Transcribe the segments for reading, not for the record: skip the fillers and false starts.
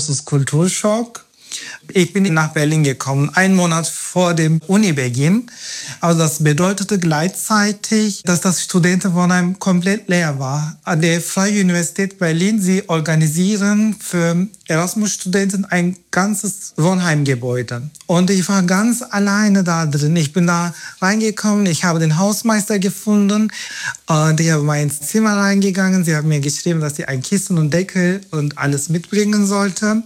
großes Kulturschock. Ich bin nach Berlin gekommen, 1 Monat vor dem Unibeginn. Also das bedeutete gleichzeitig, dass das Studentenwohnheim komplett leer war. An der Freie Universität Berlin, sie organisieren für Erasmus-Studenten ein ganzes Wohnheimgebäude. Und ich war ganz alleine da drin. Ich bin da reingekommen, ich habe den Hausmeister gefunden und ich habe mal ins Zimmer reingegangen. Sie haben mir geschrieben, dass ich ein Kissen und Deckel und alles mitbringen sollte.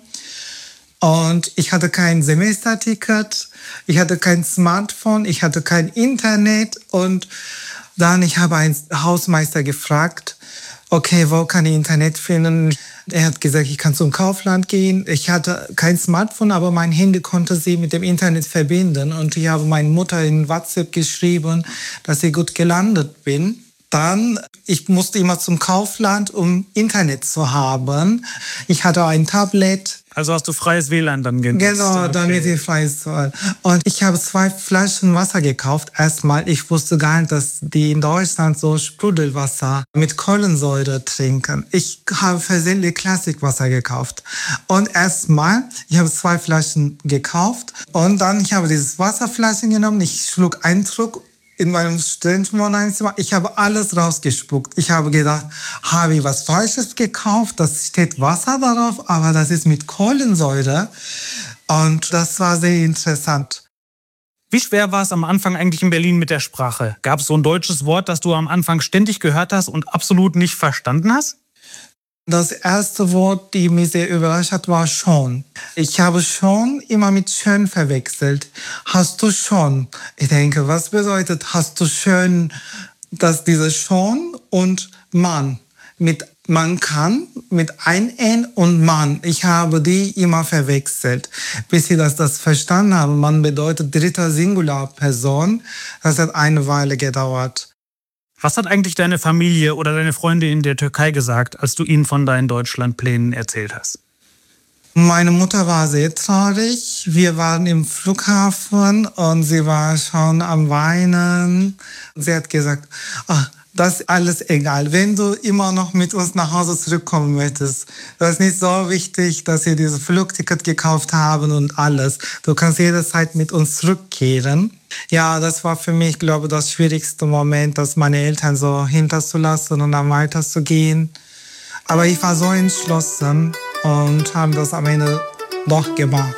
Und ich hatte kein Semesterticket, ich hatte kein Smartphone, ich hatte kein Internet. Und dann, ich habe einen Hausmeister gefragt, okay, wo kann ich Internet finden? Er hat gesagt, ich kann zum Kaufland gehen. Ich hatte kein Smartphone, aber mein Handy konnte sie mit dem Internet verbinden. Und ich habe meiner Mutter in WhatsApp geschrieben, dass ich gut gelandet bin. Dann, ich musste immer zum Kaufland, um Internet zu haben. Ich hatte ein Tablet. Also hast du freies WLAN dann genutzt? Genau, okay. damit ich freies WLAN. Und ich habe 2 Flaschen Wasser gekauft. Erstmal, ich wusste gar nicht, dass die in Deutschland so Sprudelwasser mit Kohlensäure trinken. Ich habe versehentlich Klassikwasser gekauft. Und erstmal, ich habe 2 Flaschen gekauft. Und dann, ich habe dieses Wasserflaschen genommen. Ich schlug einen Schluck in meinem Studentenwohnheimzimmer. Ich habe alles rausgespuckt. Ich habe gedacht, habe ich was Falsches gekauft? Das steht Wasser darauf, aber das ist mit Kohlensäure. Und das war sehr interessant. Wie schwer war es am Anfang eigentlich in Berlin mit der Sprache? Gab es so ein deutsches Wort, das du am Anfang ständig gehört hast und absolut nicht verstanden hast? Das erste Wort, die mich sehr überrascht hat, war schon. Ich habe schon immer mit schön verwechselt. Hast du schon? Ich denke, was bedeutet hast du schön? Dass dieses schon und Mann. Mit man kann, mit ein N und Mann. Ich habe die immer verwechselt. Bis ich das verstanden habe. Man bedeutet dritter Singularperson. Das hat eine Weile gedauert. Was hat eigentlich deine Familie oder deine Freunde in der Türkei gesagt, als du ihnen von deinen Deutschlandplänen erzählt hast? Meine Mutter war sehr traurig. Wir waren im Flughafen und sie war schon am Weinen. Sie hat gesagt, ach, das ist alles egal. Wenn du immer noch mit uns nach Hause zurückkommen möchtest, das ist nicht so wichtig, dass wir dieses Flugticket gekauft haben und alles. Du kannst jederzeit mit uns zurückkehren. Ja, das war für mich, glaube ich, das schwierigste Moment, dass meine Eltern so hinterzulassen und dann weiterzugehen. Aber ich war so entschlossen und habe das am Ende doch gemacht.